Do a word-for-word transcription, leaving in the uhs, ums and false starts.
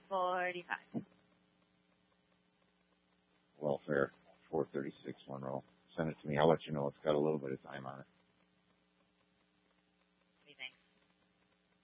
forty-five. Welfare, four thirty-six Monroe. Send it to me. I'll let you know. It's got a little bit of time on it.